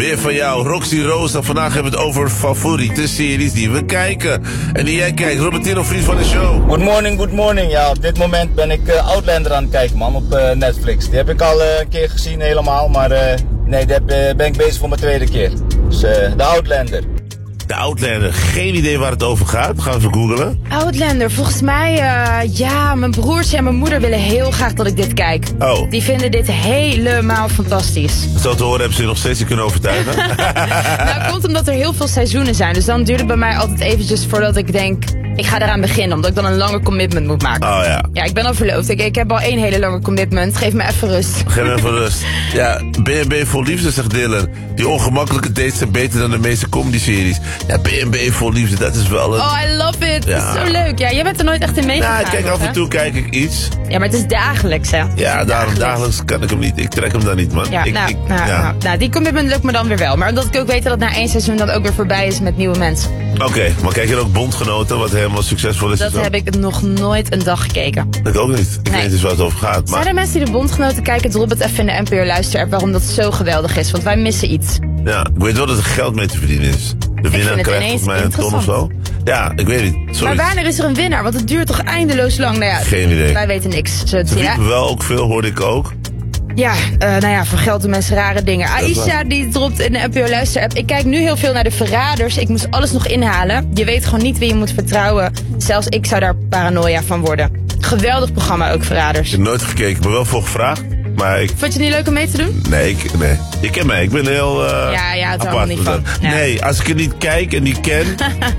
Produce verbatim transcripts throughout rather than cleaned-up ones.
Weer van jou, Roxy Rosa. Vandaag hebben we het over favoriete series die we kijken. En die jij kijkt. Robertino, vriend van de show. Good morning, good morning. Ja, op dit moment ben ik uh, Outlander aan het kijken, man, op uh, Netflix. Die heb ik al uh, een keer gezien helemaal, maar uh, nee, daar uh, ben ik bezig voor mijn tweede keer. Dus uh, de Outlander. De Outlander, geen idee waar het over gaat. Gaan we even googlen. Outlander, volgens mij, uh, ja, mijn broertje en mijn moeder willen heel graag dat ik dit kijk. Oh. Die vinden dit helemaal fantastisch. Zo te horen hebben ze je nog steeds kunnen overtuigen. Nou, het komt omdat er heel veel seizoenen zijn. Dus dan duurt het bij mij altijd eventjes voordat ik denk, ik ga eraan beginnen. Omdat ik dan een lange commitment moet maken. Oh ja. Ja, ik ben al verloofd. Ik, ik heb al één hele lange commitment. Geef me even rust. Geef me even rust. Ja, B en B vol liefde, zegt Dylan. Die ongemakkelijke dates zijn beter dan de meeste comedy-series. Ja, B en B vol liefde, dat is wel een... Oh, I love it. Ja. Dat is zo leuk. Ja, jij bent er nooit echt in meegegaan. Ja, kijk, af en toe kijk ik iets. Ja, maar het is dagelijks, hè? Ja, daarom dagelijks kan ik hem niet. Ik trek hem dan niet, man. Ja, ik, nou, ik, nou, ja. nou, nou, die commitment lukt me dan weer wel. Maar omdat ik ook weet dat het na één seizoen dan ook weer voorbij is met nieuwe mensen. Oké, okay, maar kijk je ook Bondgenoten, wat helemaal succesvol is? Dat heb ik nog nooit een dag gekeken. Ik ook niet. Ik nee. weet niet eens waar het over gaat. Maar... Zijn er mensen die de Bondgenoten kijken? Drop het even in de N P O luisterapp waarom dat zo geweldig is. Want wij missen iets. Ja, ik weet wel dat er geld mee te verdienen is. De winnaar krijgt volgens mij een ton of zo. Ja, ik weet niet. Sorry. Maar wanneer is er een winnaar? Want het duurt toch eindeloos lang? Nou ja, geen idee. Wij weten niks. Zo Ze zien, verdienen wel ook veel, hoorde ik ook. Ja, uh, nou ja, voor geld doen mensen rare dingen. Aisha, die dropt in de N P O luisterapp. Ik kijk nu heel veel naar de Verraders. Ik moest alles nog inhalen. Je weet gewoon niet wie je moet vertrouwen. Zelfs ik zou daar paranoia van worden. Geweldig programma ook, Verraders. Ik heb nooit gekeken, ik ben wel voor gevraagd. Maar ik... Vond je het niet leuk om mee te doen? Nee, ik, nee. Je kent mij, ik ben heel uh, Ja, ja, het apart. niet van. Ja. Nee, als ik het niet kijk en niet ken...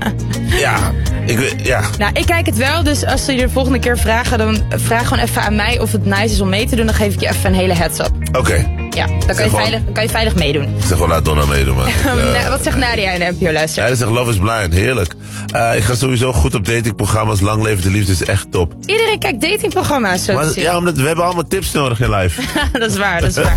ja, ik weet, ja. Nou, ik kijk het wel, dus als ze je de volgende keer vragen, dan vraag gewoon even aan mij of het nice is om mee te doen. Dan geef ik je even een hele heads-up. Oké. Okay. Ja, dan kan, je veilig, dan kan je veilig meedoen. Ik zeg wel, laat Donna meedoen, man. uh, Wat zegt Nadia in de N P O luister? Ja, hij zegt Love is Blind, heerlijk. Uh, ik ga sowieso goed op datingprogramma's. Lang leven de liefde is echt top. Iedereen kijkt datingprogramma's, zo maar, te zien. Ja, omdat we hebben allemaal tips nodig in live. Dat is waar, dat is waar.